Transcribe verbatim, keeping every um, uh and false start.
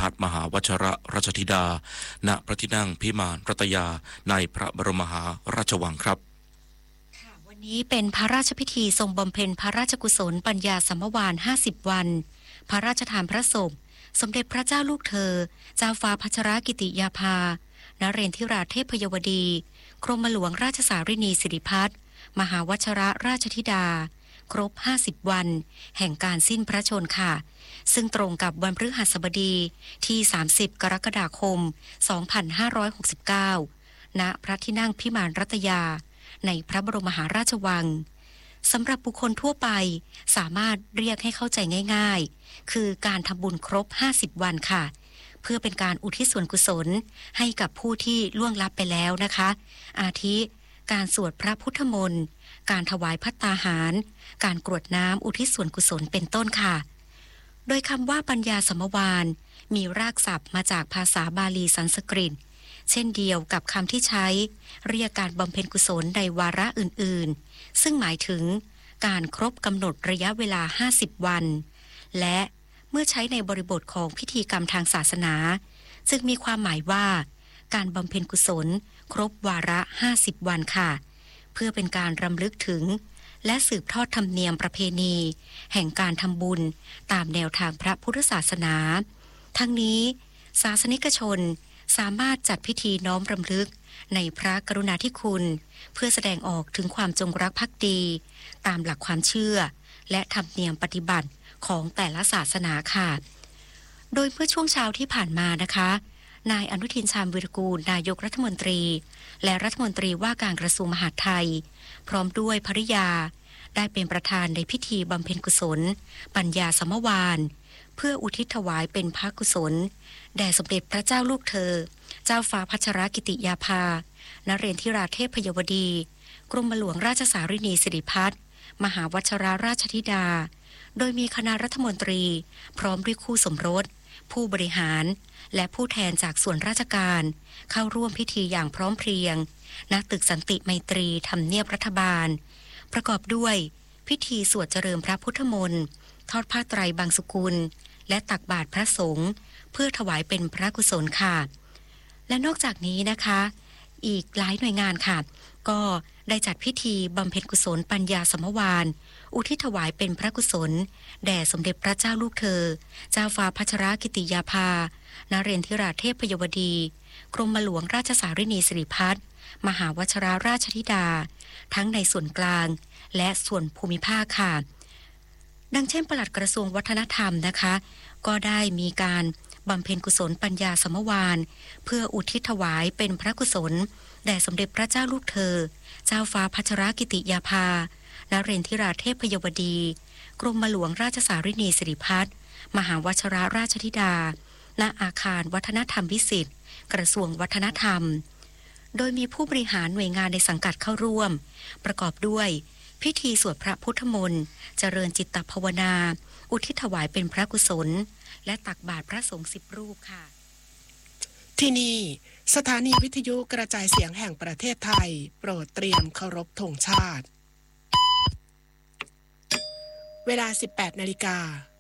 พัฒมหาวชรราชธิดาณพระที่นั่งพิมานรัตยาในพระบรมมหาราชวังครับวันนี้เป็นพระราชพิธีทรงบำเพ็ญพระราชกุศลปัญญาสัมมวานห้าสิบวันพระราชทานพระศพสมเด็จพระเจ้าลูกเธอเจ้าฟ้าพัชรกิติยาภานเรนทิราเทพยวดีกรมหลวงราชสารินีสิริพัฒน์มหาวชรราชธิดาครบห้าสิบวันแห่งการสิ้นพระชนม์ค่ะซึ่งตรงกับวันพฤหัสบดีที่สามสิบกรกฎาคมสองพันห้าร้อยหกสิบเก้าณพระที่นั่งพิมานรัตยาในพระบรมมหาราชวังสำหรับบุคคลทั่วไปสามารถเรียกให้เข้าใจง่ายๆคือการทำบุญครบห้าสิบวันค่ะเพื่อเป็นการอุทิศส่วนกุศลให้กับผู้ที่ล่วงลับไปแล้วนะคะอาทิการสวดพระพุทธมนต์การถวายภัตตาหารการกรวดน้ำอุทิศส่วนกุศลเป็นต้นค่ะโดยคำว่าปัญญาสัมมวานมีรากศัพท์มาจากภาษาบาลีสันสกฤตเช่นเดียวกับคำที่ใช้เรียกการบำเพ็ญกุศลในวาระอื่นๆซึ่งหมายถึงการครบกำหนดระยะเวลาห้าสิบวันและเมื่อใช้ในบริบทของพิธีกรรมทางศาสนาจึงมีความหมายว่าการบำเพ็ญกุศลครบวาระห้าสิบวันค่ะเพื่อเป็นการรำลึกถึงและสืบทอดธรรมเนียมประเพณีแห่งการทำบุญตามแนวทางพระพุทธศาสนาทั้งนี้ศาสนิกชนสามารถจัดพิธีน้อมรำลึกในพระกรุณาธิคุณเพื่อแสดงออกถึงความจงรักภักดีตามหลักความเชื่อและธรรมเนียมปฏิบัติของแต่ละศาสนาค่ะโดยเมื่อช่วงเช้าที่ผ่านมานะคะนายอนุทินชาญวิรากูลนายกรัฐมนตรีและรัฐมนตรีว่าการกระทรวงมหาดไทยพร้อมด้วยภริยาได้เป็นประธานในพิธีบำเพ็ญกุศลปัญญาสัมมวานเพื่ออุทิศถวายเป็นพระกุศลแด่สมเด็จพระเจ้าลูกเธอเจ้าฟ้าพัชรกิติยาภานเรนทิราเทพยวดีกรมหลวงราชสารินีสิริพัฒน์มหาวชรราชธิดาโดยมีคณะรัฐมนตรีพร้อมด้วยคู่สมรสผู้บริหารและผู้แทนจากส่วนราชการเข้าร่วมพิธีอย่างพร้อมเพรียงณตึกสันติไมตรีทำเนียบรัฐบาลประกอบด้วยพิธีสวดเจริญพระพุทธมนต์ทอดผ้าไตรบางสุกุลและตักบาตรพระสงฆ์เพื่อถวายเป็นพระกุศลค่ะและนอกจากนี้นะคะอีกหลายหน่วยงานค่ะก็ได้จัดพิธีบำเพ็ญกุศลปัญญาสัมมวานอุทิศถวายเป็นพระกุศลแด่สมเด็จพระเจ้าลูกเธอเจ้าฟ้าพัชรกิติยาภานเรนทิราเทพยวดีกรมหลวงราชสารินีสิริพัฒน์มหาวชรราชธิดาทั้งในส่วนกลางและส่วนภูมิภาคค่ะดังเช่นปลัดกระทรวงวัฒนธรรมนะคะก็ได้มีการบำเพ็ญกุศลปัญญาสัมมวานเพื่ออุทิศถวายเป็นพระกุศลแด่สมเด็จพระเจ้าลูกเธอเจ้าฟ้าพัชรกิติยาภานเรนทิราเทพยวดีกรมหลวงราชสารินีสิริพัฒน์มหาวชรราชธิดาณอาคารวัฒนธรรมวิสิตกระทรวงวัฒนธรรมโดยมีผู้บริหารหน่วยงานในสังกัดเข้าร่วมประกอบด้วยพิธีสวดพระพุทธมนต์เจริญจิตตภาวนาอุทิศถวายเป็นพระกุศลและตักบาตรพระสงฆ์สิบรูปค่ะที่นี่สถานีวิทยุกระจายเสียงแห่งประเทศไทยโปรดเตรียมเคารพธงชาติเวลา สิบแปดนาฬิกา